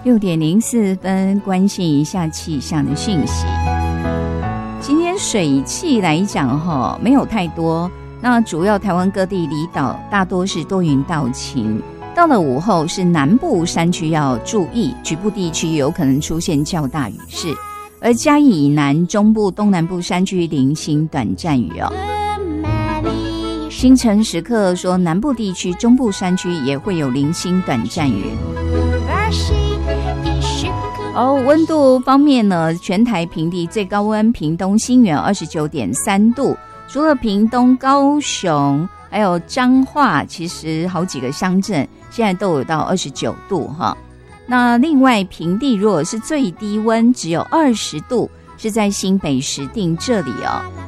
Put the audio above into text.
6:04，关心一下气象的讯息。今天水汽来讲没有太多，那主要台湾各地离岛大多是多云到晴，到了午后是南部山区要注意，局部地区有可能出现较大雨势，而嘉义以南、中部、东南部山区零星短暂雨星辰时刻说，南部地区、中部山区也会有零星短暂雨。温度方面呢，全台平地最高温屏东新园 29.3 度，除了屏东、高雄还有彰化，其实好几个乡镇现在都有到29度那另外平地如果是最低温只有20度，是在新北石碇这里